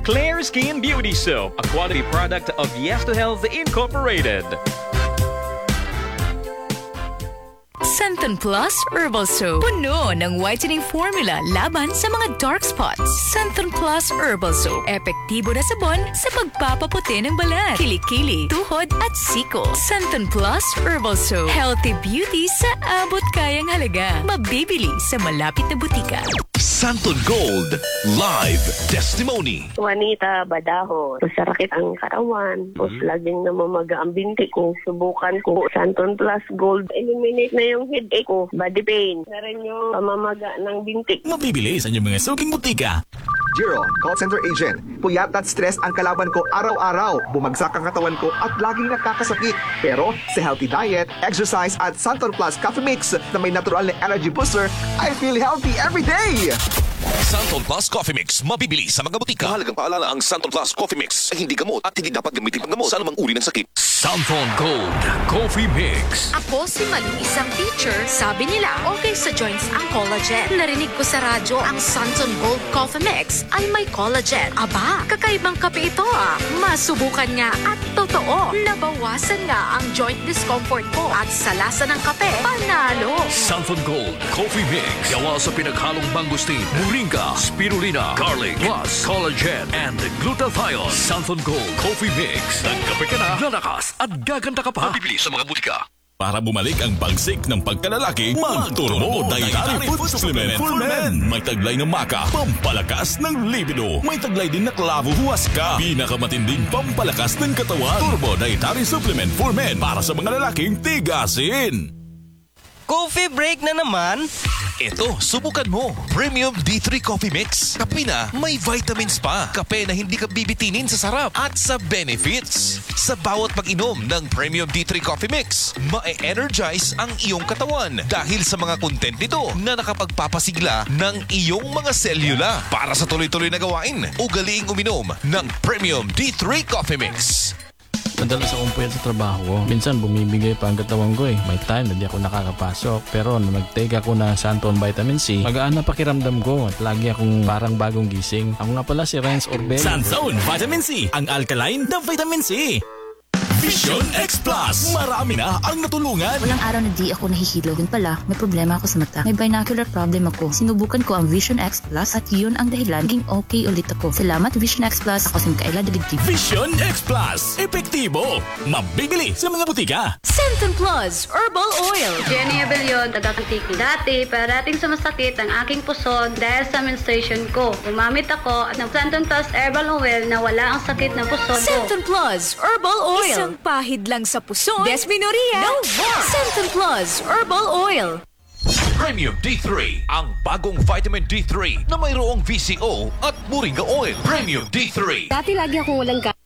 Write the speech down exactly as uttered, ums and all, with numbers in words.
Clear Skin Beauty Soap, a quality product of Yes to Health Incorporated. Santon Plus Herbal Soap. Puno ng whitening formula laban sa mga dark spots. Santon Plus Herbal Soap. Epektibo na sabon sa pagpapaputi ng balat, kilikili, tuhod at siko. Santon Plus Herbal Soap. Healthy beauty sa abot kayang halaga. Mabibili sa malapit na butika. Santon Gold Live Testimony. Juanita Badaho. Masakit ang katawan. Tapos mm-hmm. laging namamaga ang binti ko. Subukan ko Santon Plus Gold. Eliminate na yung headache ko. Body pain. Na rin yung pamamaga ng binti. Mabibili sa inyong mga suking butika. Jiro, call center agent. Puyat at stress ang kalaban ko araw-araw. Bumagsak ang katawan ko at laging nakakasakit. Pero sa healthy diet, exercise at Santon Plus Coffee Mix na may natural na energy booster, I feel healthy every day! Santon Plus Coffee Mix, mabibili sa mga butika. Mahalagang paalala, ang Santon Plus Coffee Mix ay hindi gamot at hindi dapat gamitin panggamot sa anumang uri ng sakit. Santon Gold Coffee Mix. Ako si Maling, isang teacher. Sabi nila, okay sa joints ang collagen. Narinig ko sa radyo, ang Santon Gold Coffee Mix ay may collagen. Aba, kakaibang kape ito ah. Masubukan nga at totoo. Nabawasan nga ang joint discomfort ko at sa lasa ng kape, panalo. Santon Gold Coffee Mix. Gawa sa pinaghalong mangustin, moringa, spirulina, garlic, plus collagen and glutathione. Santon Gold Coffee Mix. Nagkape ka na, lalakas at gaganda ka pa. Mabibili sa mga butika. Para bumalik ang bagsik ng pagkalalaki, magturbo Dietary Food Supplement for Men. May taglay ng maka, pampalakas ng libido. May taglay din na klavo huwaska, pinakamatinding pampalakas ng katawan. Turbo Dietary Supplement for Men para sa mga lalaking tigasin. Coffee break na naman? Ito, subukan mo. Premium D three Coffee Mix. Kape na may vitamins pa. Kape na hindi ka bibitinin sa sarap at sa benefits. Sa bawat pag-inom ng Premium D three Coffee Mix, ma-energize ang iyong katawan dahil sa mga content nito na nakapagpapasigla ng iyong mga selula. Para sa tuloy-tuloy na gawain, ugaliing uminom ng Premium D three Coffee Mix. Madalas akong puyat sa trabaho ko. Minsan bumibigay pa ang katawan ko eh. May time na di ako nakakapasok. Pero nung nag-take ako ng Santon Vitamin C, magaan na pakiramdam ko at lagi akong parang bagong gising. Ako nga pala si Renz Orbello. Santon Vitamin C, ang alkaline na vitamin C. Vision X Plus. Marami na ang natulungan. Walang araw na di ako nahihilo. Yun pala, may problema ako sa mata. May binocular problem ako. Sinubukan ko ang Vision X Plus at yun ang dahilan naging okay ulit ako. Salamat Vision X Plus. Ako si Mikaela Daligdig. Vision X Plus. Epektibo. Mabibili sa mga butika. Santon Plus Herbal Oil. Jenny Abellion, taga-Kantiki. Dati, parating sa masakit ang aking puson dahil sa menstruation ko. Gumamit ako ng Santon Plus Herbal Oil na wala ang sakit ng puson ko. Santon Plus Herbal Oil. Isang pahid lang sa puson. Desminoria. No more. Santon Plus Herbal Oil. Premium D three, ang bagong vitamin D three na mayroong V C O at moringa oil. Premium D three. Dati lagi akong walang